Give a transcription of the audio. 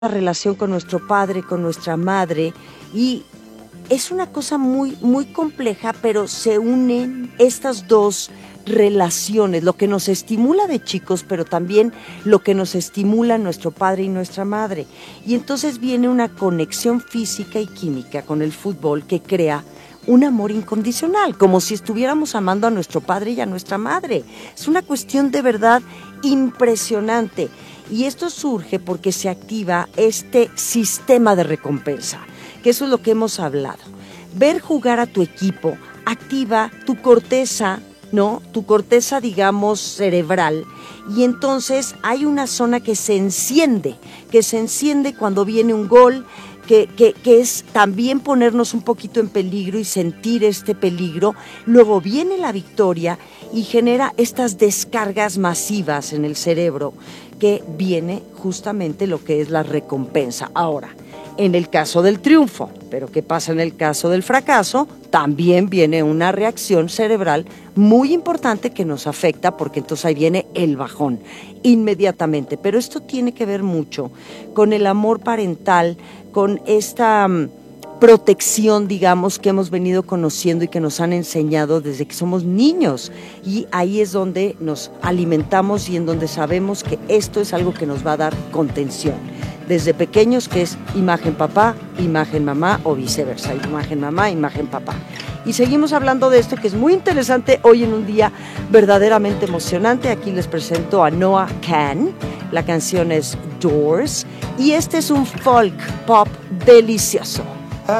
relación con nuestro padre, con nuestra madre, y es una cosa muy, muy compleja, pero se unen estas dos relaciones, lo que nos estimula de chicos, pero también lo que nos estimula nuestro padre y nuestra madre. Y entonces viene una conexión física y química con el fútbol que crea un amor incondicional, como si estuviéramos amando a nuestro padre y a nuestra madre. Es una cuestión de verdad impresionante. Y esto surge porque se activa este sistema de recompensa, que eso es lo que hemos hablado. Ver jugar a tu equipo activa tu corteza, ¿no? Tu corteza, digamos, cerebral. Y entonces hay una zona que se enciende cuando viene un gol, que es también ponernos un poquito en peligro y sentir este peligro. Luego viene la victoria y genera estas descargas masivas en el cerebro, que viene justamente lo que es la recompensa. Ahora, en el caso del triunfo, pero ¿qué pasa en el caso del fracaso? También viene una reacción cerebral muy importante que nos afecta, porque entonces ahí viene el bajón inmediatamente. Pero esto tiene que ver mucho con el amor parental, con esta protección, digamos, que hemos venido conociendo y que nos han enseñado desde que somos niños. Y ahí es donde nos alimentamos y en donde sabemos que esto es algo que nos va a dar contención. Desde pequeños, que es imagen papá, imagen mamá, o viceversa, imagen mamá, imagen papá. Y seguimos hablando de esto, que es muy interesante hoy en un día verdaderamente emocionante. Aquí les presento a Noah Kahan. La canción es Doors y este es un folk pop delicioso.